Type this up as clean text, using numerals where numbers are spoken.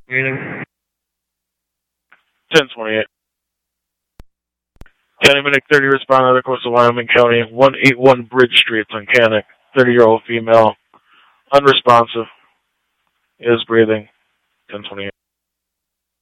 Breathing. 1028. County Medic 30 respond out of coastal Wyoming County, 181 Bridge Street, Tunkhannock. 30-year-old female, unresponsive, is breathing. 1028.